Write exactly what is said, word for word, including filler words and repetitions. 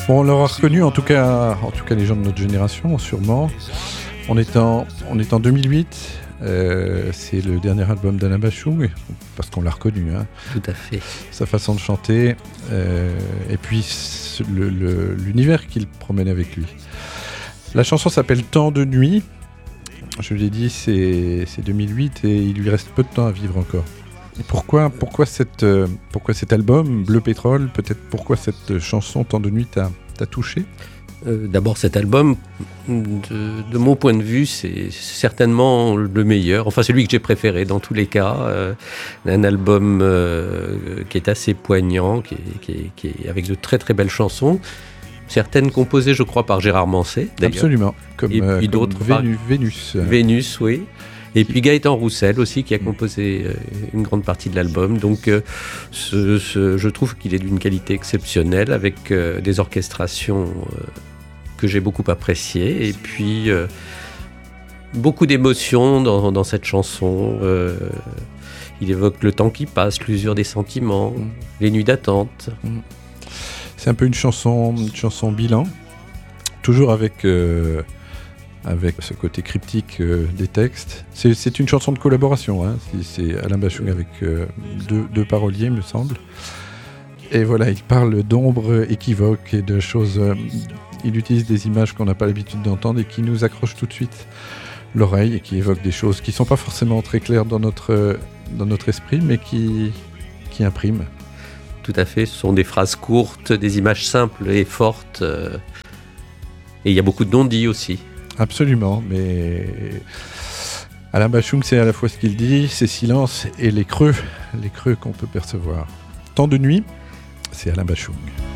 Bon, on l'aura reconnu, en tout cas, en tout cas les gens de notre génération, sûrement. On est en, on est en deux mille huit, euh, c'est le dernier album d'Alain Bashung, parce qu'on l'a reconnu, hein. Tout à fait. Sa façon de chanter, euh, et puis le, le, l'univers qu'il promène avec lui. La chanson s'appelle Temps de nuit. Je l'ai dit, c'est, c'est deux mille huit et il lui reste peu de temps à vivre encore. Et pourquoi, pourquoi, cette, euh, pourquoi cet album, Bleu Pétrole, peut-être pourquoi cette chanson Temps de nuit t'a, t'a touché ? euh, D'abord, cet album, de, de mon point de vue, c'est certainement le meilleur. Enfin, celui que j'ai préféré dans tous les cas. Euh, un album euh, qui est assez poignant, qui est, qui est, qui est avec de très très belles chansons. Certaines composées, je crois, par Gérard Manset, d'ailleurs. Absolument, comme, et puis euh, d'autres comme par... Vénus, Vénus. Vénus, oui. Et puis Gaëtan Roussel aussi, qui a composé euh, une grande partie de l'album. Donc, euh, ce, ce, je trouve qu'il est d'une qualité exceptionnelle, avec euh, des orchestrations euh, que j'ai beaucoup appréciées. Et puis, euh, beaucoup d'émotions dans, dans cette chanson. Euh, il évoque le temps qui passe, l'usure des sentiments, mmh. les nuits d'attente. Mmh. C'est un peu une chanson, une chanson bilan, toujours avec, euh, avec ce côté cryptique euh, des textes. C'est, c'est une chanson de collaboration, hein. c'est, c'est Alain Bashung avec euh, deux, deux paroliers, me semble. Et voilà, il parle d'ombres équivoques et de choses... Euh, il utilise des images qu'on n'a pas l'habitude d'entendre et qui nous accrochent tout de suite l'oreille et qui évoquent des choses qui ne sont pas forcément très claires dans notre, dans notre esprit, mais qui, qui impriment. Tout à fait, ce sont des phrases courtes, des images simples et fortes. Euh, et il y a beaucoup de non-dits aussi. Absolument, mais Alain Bashung, c'est à la fois ce qu'il dit, ses silences et les creux, les creux qu'on peut percevoir. Temps de nuit, c'est Alain Bashung.